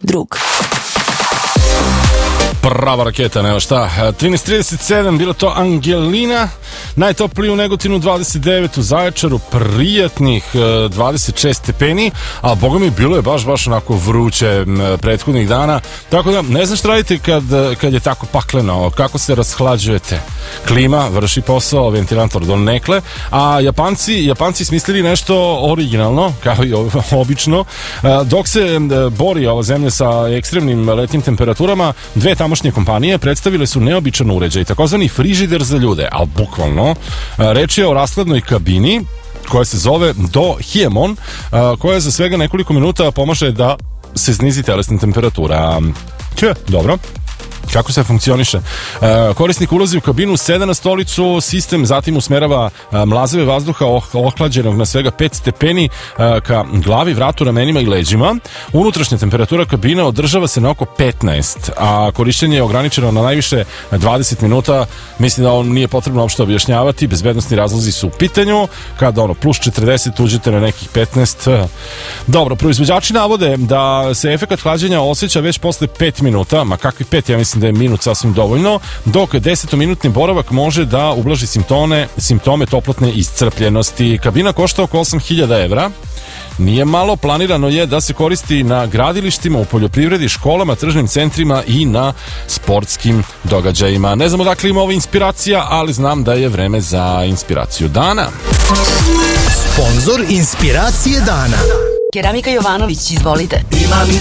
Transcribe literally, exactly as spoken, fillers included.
drug. Prava raketa, nema šta. trinaest trideset sedam, bilo to Angelina. Najtopliji u Negotinu dvadeset devet, u Zaječaru prijatnih dvadeset šest stepeni, a boga mi bilo je baš, baš onako vruće prethodnih dana. Tako da, ne znam šta radite kad, kad je tako pakleno, kako se rashlađujete. Klima vrši posao, ventilator donekle, a Japanci, Japanci smislili nešto originalno, kao i obično. Dok se bori ova zemlja sa ekstremnim letnjim temperaturama, dve tamošnje kompanije predstavile su neobičan uređaj, takozvani frižider za ljude, ali bukvalno. Reč je o rashladnoj kabini koja se zove Do Hiemon, koja za svega nekoliko minuta pomaže da se snizi telesna temperatura. Če, dobro. Kako se funkcioniše? E, korisnik ulazi u kabinu, seda na stolicu, sistem zatim usmerava e, mlazeve vazduha oh, ohlađenog na svega pet stepeni e, ka glavi, vratu, ramenima i leđima. Unutrašnja temperatura kabine održava se na oko petnaest, a korišćenje je ograničeno na najviše dvadeset minuta. Mislim da on nije potrebno uopšte objašnjavati, bezbednosni razlozi su u pitanju. Kada ono plus četrdeset uđete na nekih petnaest. Dobro, proizvođači navode da se efekat hlađenja osjeća već posle pet minuta, ma kakvi pet, ja mislim da je minut sasvim dovoljno, dok desetominutni boravak može da ublaži simptome, simptome toplotne iscrpljenosti. Kabina košta oko osam hiljada evra. Nije malo, planirano je da se koristi na gradilištima, u poljoprivredi, školama, tržnim centrima i na sportskim događajima. Ne znam odakle ima ova inspiracija, ali znam da je vreme za inspiraciju dana. Sponzor inspiracije dana. Keramika Jovanović, izvolite. Imam